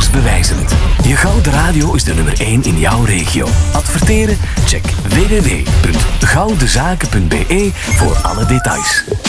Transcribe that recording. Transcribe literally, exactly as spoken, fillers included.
cijfers bewijzen het. Je Gouden Radio is de nummer één in jouw regio. Adverteren? Check w w w punt goudenzaken punt b e voor alle details.